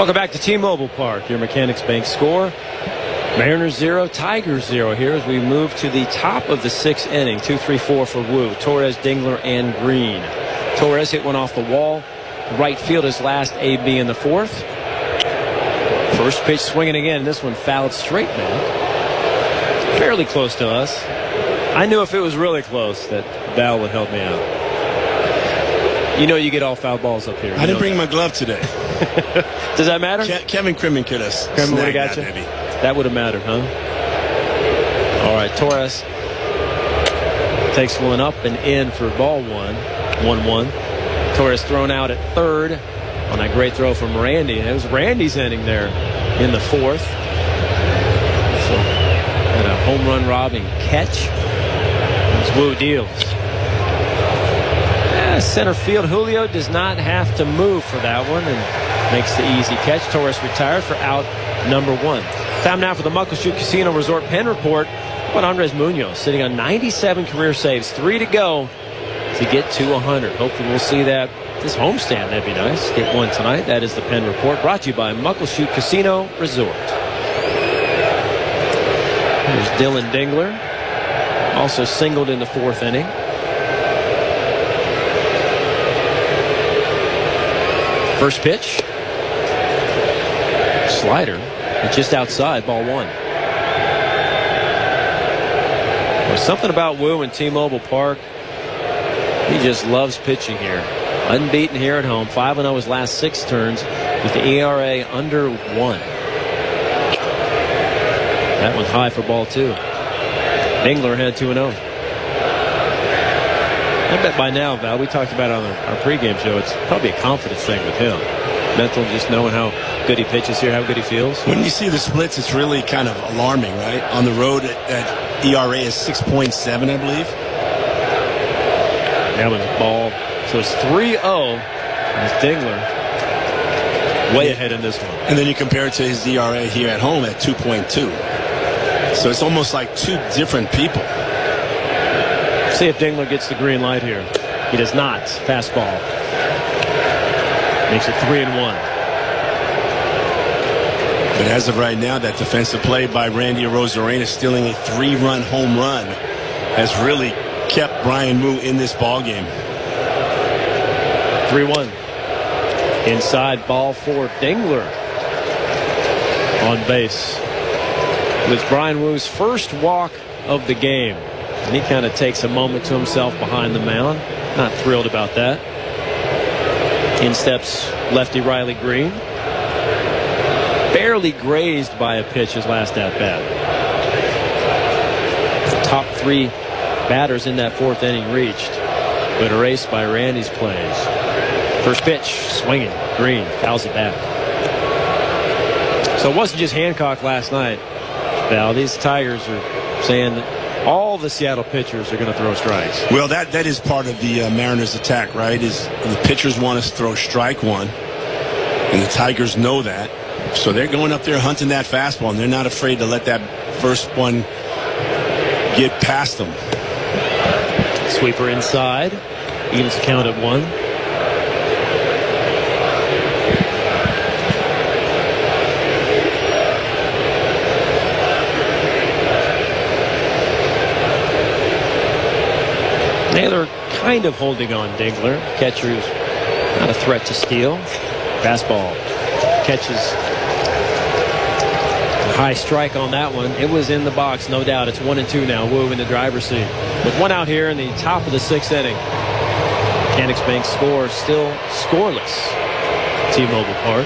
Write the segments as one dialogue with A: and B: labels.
A: Welcome back to T-Mobile Park, your Mechanics Bank score. Mariners 0, Tigers 0 here as we move to the top of the 6th inning. 2-3-4 for Woo. Torres, Dingler, and Green. Torres hit one off the wall. Right field his last AB in the 4th. First pitch swinging again. This one fouled straight back. Fairly close to us. I knew if it was really close that Val would help me out. You know you get all foul balls up here.
B: I didn't bring my glove today.
A: Does that matter?
B: Kevin Crimmin could have snagged
A: would have got you?
B: Maybe.
A: That would have mattered, huh? All right, Torres takes one up and in for ball 1. Torres thrown out at third on that great throw from Randy. It was Randy's inning there in the 4th. So, and a home run robbing catch. As Woo deals. Center field, Julio does not have to move for that one and makes the easy catch. Torres retired for out number 1. Time now for the Muckleshoot Casino Resort Pen Report. How about Andres Munoz sitting on 97 career saves, 3 to go to get to 100. Hopefully we'll see that this homestand. That'd be nice. Get one tonight. That is the Pen Report, brought to you by Muckleshoot Casino Resort. Here's Dylan Dingler, also singled in the 4th inning. First pitch. Slider. It's just outside, ball 1. There's something about Woo and T-Mobile Park. He just loves pitching here. Unbeaten here at home. 5-0 his last 6 turns with the ERA under 1. That one's high for ball 2. Dingler had 2-0. I bet by now, Val, we talked about it on our pregame show, it's probably a confidence thing with him. Mental, just knowing how good he pitches here, how good he feels.
B: When you see the splits, it's really kind of alarming, right? On the road, that ERA is 6.7, I believe.
A: That was ball. So it's 3-0. As Dingler way ahead in this one.
B: And then you compare it to his ERA here at home at 2.2. So it's almost like 2 different people.
A: See if Dingler gets the green light here. He does not. Fastball. Makes it 3-1.
B: But as of right now, that defensive play by Randy Arozarena, stealing a 3-run home run, has really kept Bryan Woo in this ball game.
A: 3-1. Inside, ball 4. Dingler on base. It was Bryan Woo's first walk of the game. And he kind of takes a moment to himself behind the mound. Not thrilled about that. In steps lefty Riley Green. Barely grazed by a pitch his last at-bat. The top 3 batters in that 4th inning reached, but erased by Randy's plays. First pitch, swinging. Green fouls it back. So it wasn't just Hancock last night, Val. These Tigers are saying that all the Seattle pitchers are going to throw strikes.
B: Well, that is part of the Mariners' attack, right? Is the pitchers want to throw strike 1, and the Tigers know that. So they're going up there hunting that fastball, and they're not afraid to let that first one get past them.
A: Sweeper inside. Evens the count at 1. Naylor kind of holding on Dingler. Catcher's not a threat to steal. Fastball. Catches a high strike on that one. It was in the box, no doubt. It's 1-2 now. Woo in the driver's seat. With 1 out here in the top of the 6th inning. Mechanics Bank score still scoreless. T-Mobile Park.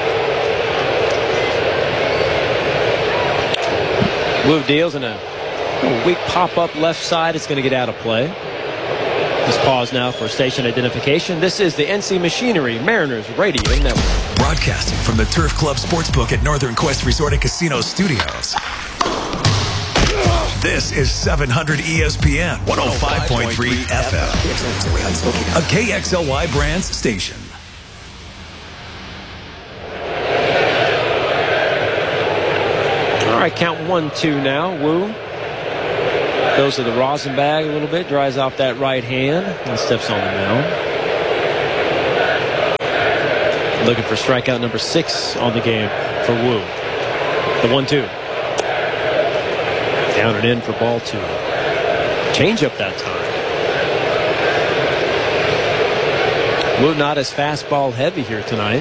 A: Woo deals in a weak pop-up left side. It's going to get out of play. Just pause now for station identification. This is the NC Machinery Mariners Radio Network.
C: Broadcasting from the Turf Club Sportsbook at Northern Quest Resort and Casino Studios. This is 700 ESPN 105.3 FM. A KXLY Brands station.
A: All right, count 1-2 now. Woo goes to the rosin bag a little bit, dries off that right hand, and steps on the mound. Looking for strikeout number 6 on the game for Wu. The 1-2. Down and in for ball 2. Change up that time. Wu not as fastball heavy here tonight.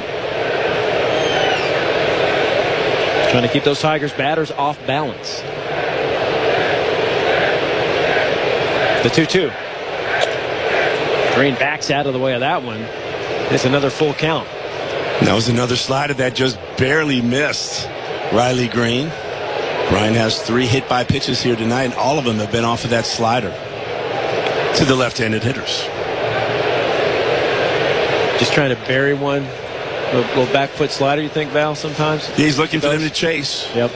A: Trying to keep those Tigers batters off balance. The 2-2. Green backs out of the way of that one. It's another full count.
B: That was another slider that just barely missed Riley Green. Ryan has 3 hit by pitches here tonight, and all of them have been off of that slider to the left-handed hitters.
A: Just trying to bury one. A little back foot slider, you think, Val, sometimes?
B: He's looking for them to chase.
A: Yep.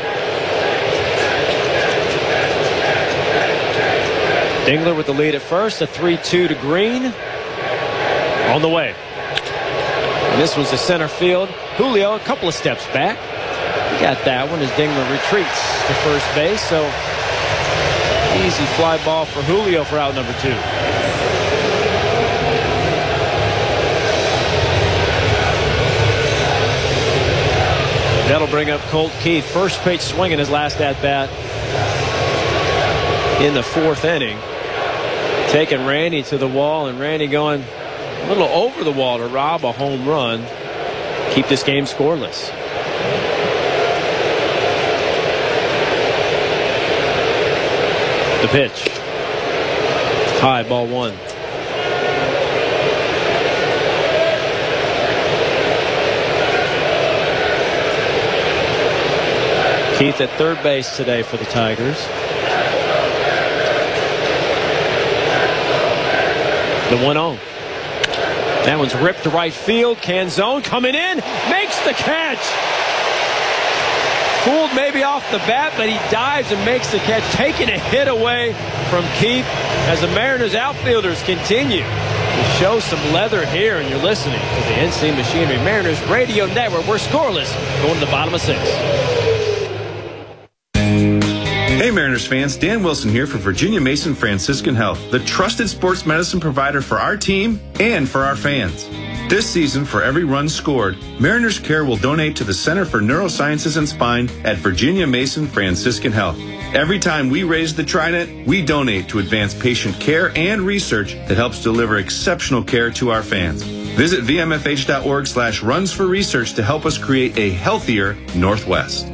A: Dingler with the lead at first. A 3-2 to Green. On the way. And this was the center field. Julio a couple of steps back. He got that one as Dingler retreats to first base. So easy fly ball for Julio for out number 2. That'll bring up Colt Keith. First pitch swinging his last at-bat in the 4th inning. Taking Randy to the wall, and Randy going a little over the wall to rob a home run. Keep this game scoreless. The pitch. High, ball 1. Keith at third base today for the Tigers. The 1-0. That one's ripped to right field. Canzone coming in. Makes the catch. Fooled maybe off the bat, but he dives and makes the catch. Taking a hit away from Keith as the Mariners outfielders continue to show some leather here. And you're listening to the NC Machinery Mariners Radio Network. We're scoreless going to the bottom of 6.
D: Hey Mariners fans, Dan Wilson here for Virginia Mason Franciscan Health, the trusted sports medicine provider for our team and for our fans. This season, for every run scored, Mariners Care will donate to the Center for Neurosciences and Spine at Virginia Mason Franciscan Health. Every time we raise the trident, we donate to advance patient care and research that helps deliver exceptional care to our fans. Visit vmfh.org/runs-for-research to help us create a healthier Northwest.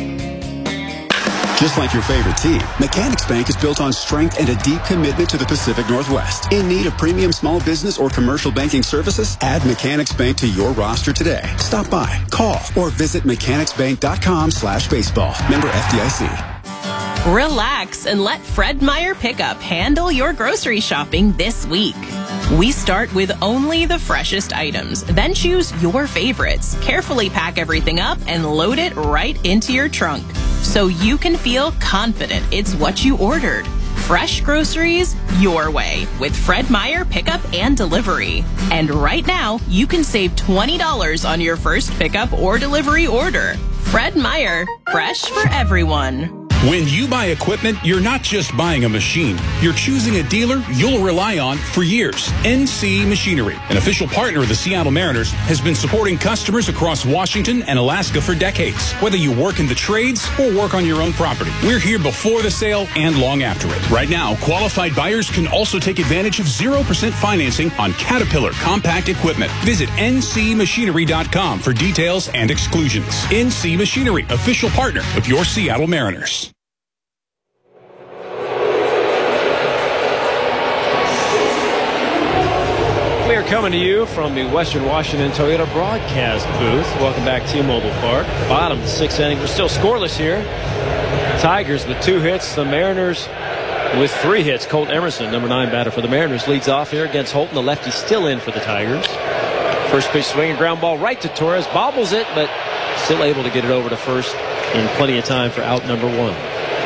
E: Just like your favorite team, Mechanics Bank is built on strength and a deep commitment to the Pacific Northwest. In need of premium small business or commercial banking services? Add Mechanics Bank to your roster today. Stop by, call, or visit mechanicsbank.com/baseball. Member FDIC.
F: Relax and let Fred Meyer Pickup handle your grocery shopping this week. We start with only the freshest items, then choose your favorites. Carefully pack everything up and load it right into your trunk, so you can feel confident it's what you ordered. Fresh groceries your way with Fred Meyer Pickup and Delivery. And right now, you can save $20 on your first pickup or delivery order. Fred Meyer, fresh for everyone.
G: When you buy equipment, you're not just buying a machine. You're choosing a dealer you'll rely on for years. NC Machinery, an official partner of the Seattle Mariners, has been supporting customers across Washington and Alaska for decades. Whether you work in the trades or work on your own property, we're here before the sale and long after it. Right now, qualified buyers can also take advantage of 0% financing on Caterpillar compact equipment. Visit ncmachinery.com for details and exclusions. NC Machinery, official partner of your Seattle Mariners.
A: We are coming to you from the Western Washington Toyota broadcast booth. Welcome back to T-Mobile Park. Bottom of the 6th inning. We're still scoreless here. Tigers with 2 hits. The Mariners with 3 hits. Colt Emerson, number 9 batter for the Mariners, leads off here against Holton. The lefty still in for the Tigers. First pitch swinging, ground ball right to Torres. Bobbles it, but still able to get it over to first in plenty of time for out number 1.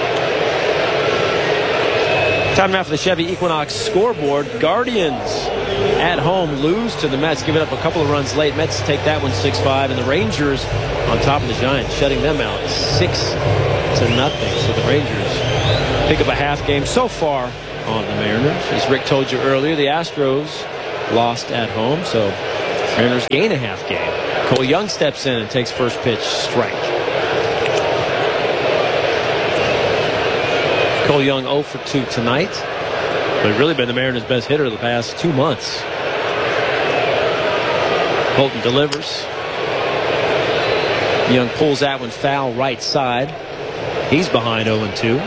A: Time now for the Chevy Equinox scoreboard. Guardians at home lose to the Mets, giving up a couple of runs late. Mets take that one 6-5, and the Rangers on top of the Giants, shutting them out 6-0. So the Rangers pick up a half game so far on the Mariners. As Rick told you earlier, the Astros lost at home, so Mariners gain a half game. Cole Young steps in and takes first pitch strike. Cole Young 0 for 2 tonight. But really been the Mariners' best hitter the past 2 months. Holton delivers. Young pulls that one foul right side. He's behind 0-2.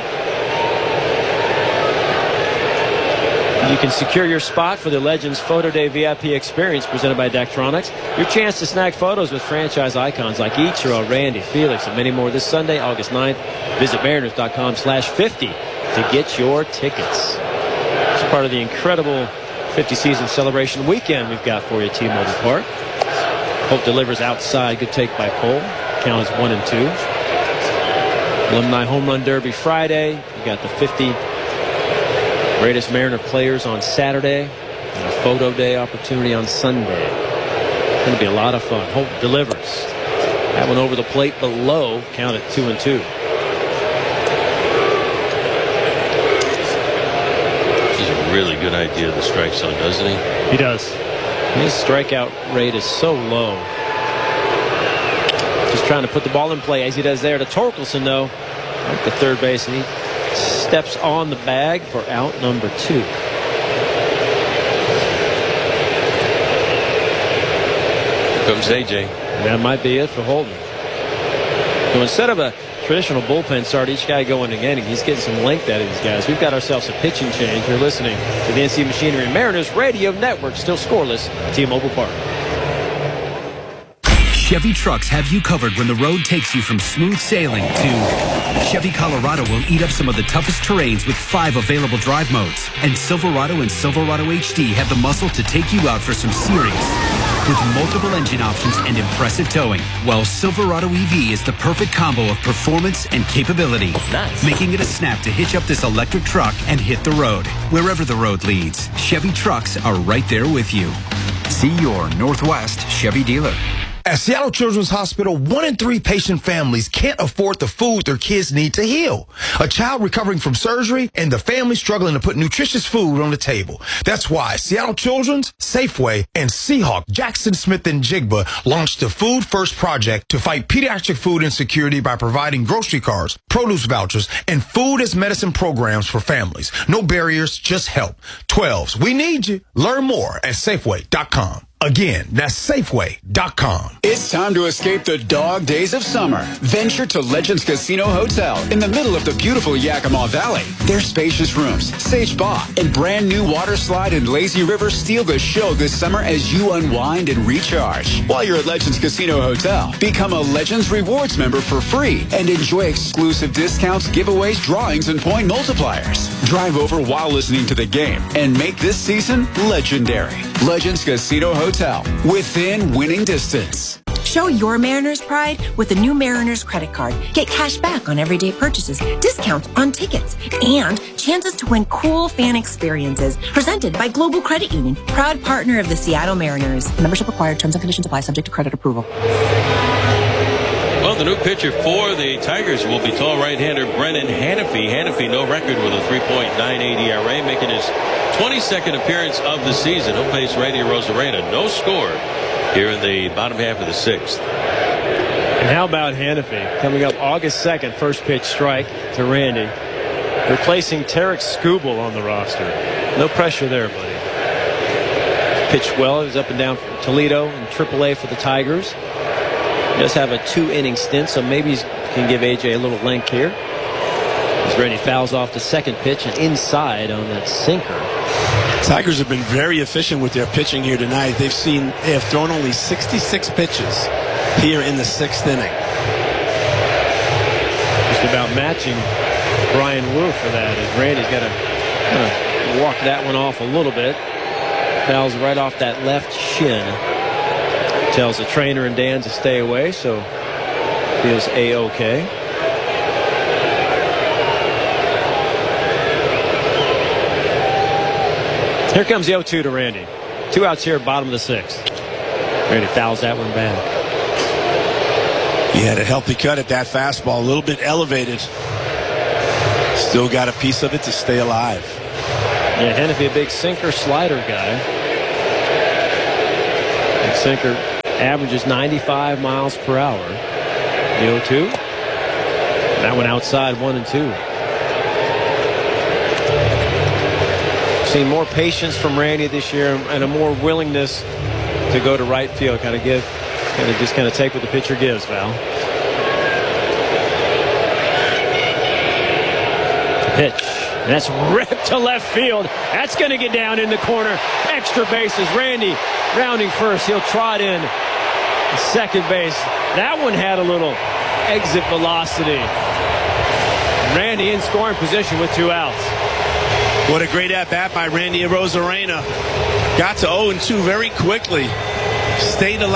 A: You can secure your spot for the Legends Photo Day VIP experience presented by Daktronics. Your chance to snag photos with franchise icons like Ichiro, Randy, Felix, and many more this Sunday, August 9th. Visit Mariners.com/50 to get your tickets. It's part of the incredible 50 season celebration weekend we've got for you at T-Mobile Park. Hope delivers outside. Good take by Cole. Count is 1-2. Alumni Home Run Derby Friday. We got the 50 greatest Mariner players on Saturday and a photo day opportunity on Sunday. It's going to be a lot of fun. Hope delivers. That one over the plate below. Count it 2-2.
H: This is a really good idea of the strike zone, doesn't he?
A: He does. His strikeout rate is so low. Just trying to put the ball in play as he does there to Torkelson, though, at the third base, and he steps on the bag for out number 2.
H: Here comes AJ.
A: And that might be it for Holton. So instead of a traditional bullpen start, each guy going again, he's getting some length out of these guys. We've got ourselves a pitching change. You're listening to the NC Machinery Mariners Radio Network, still scoreless, T-Mobile Park.
I: Chevy trucks have you covered when the road takes you from smooth sailing to Chevy Colorado will eat up some of the toughest terrains with 5 available drive modes. And Silverado and Silverado HD have the muscle to take you out for some serious with multiple engine options and impressive towing. While Silverado EV is the perfect combo of performance and capability, making it a snap to hitch up this electric truck and hit the road. Wherever the road leads, Chevy trucks are right there with you. See your Northwest Chevy dealer.
J: At Seattle Children's Hospital, 1 in 3 patient families can't afford the food their kids need to heal. A child recovering from surgery and the family struggling to put nutritious food on the table. That's why Seattle Children's, Safeway, and Seahawk, Jackson Smith, and Jigba launched the Food First Project to fight pediatric food insecurity by providing grocery cards, produce vouchers, and food as medicine programs for families. No barriers, just help. 12s, we need you. Learn more at Safeway.com. Again, that's Safeway.com.
E: It's time to escape the dog days of summer. Venture to Legends Casino Hotel in the middle of the beautiful Yakima Valley. Their spacious rooms, sage spa, and brand new water slide and lazy river steal the show this summer as you unwind and recharge. While you're at Legends Casino Hotel, become a Legends Rewards member for free and enjoy exclusive discounts, giveaways, drawings, and point multipliers. Drive over while listening to the game and make this season legendary. Legends Casino Hotel, within winning distance.
K: Show your Mariners pride with the new Mariners credit card. Get cash back on everyday purchases, discounts on tickets, and chances to win cool fan experiences. Presented by Global Credit Union, proud partner of the Seattle Mariners. Membership required. Terms and conditions apply. Subject to credit approval.
H: Well, the new pitcher for the Tigers will be tall right-hander Brennan Hanafy. Hanafy, no record with a 3.98 ERA, making his 22nd appearance of the season. He'll face Randy Rosarena. No score here in the bottom half of the 6th.
A: And how about Hanafy? Coming up August 2nd, first pitch strike to Randy. Replacing Tarek Skubal on the roster. No pressure there, buddy. Pitched well. He was up and down from Toledo in AAA for the Tigers. He does have a 2-inning stint, so maybe he can give AJ a little length here. As Randy fouls off the second pitch and inside on that sinker.
B: Tigers have been very efficient with their pitching here tonight. They have thrown only 66 pitches here in the 6th inning.
A: Just about matching Brian Wu for that, as Randy's got to kind of walk that one off a little bit. Fouls right off that left shin. Tells the trainer and Dan to stay away, so feels A-OK. Here comes the 0-2 to Randy. 2 outs here, bottom of the 6th. Randy fouls that one back.
B: He had a healthy cut at that fastball, a little bit elevated. Still got a piece of it to stay alive.
A: Yeah, Hanafy, a big sinker slider guy. Sinker averages 95 miles per hour. The 0-2. That one outside, 1-2. Seen more patience from Randy this year and a more willingness to go to right field. Kind of take what the pitcher gives, Val. Pitch. And that's ripped to left field. That's going to get down in the corner. Extra bases. Randy rounding first. He'll trot in second base. That one had a little exit velocity. Randy in scoring position with 2 outs.
B: What a great at-bat by Randy Arozarena. Got to 0-2 very quickly. Stayed alive.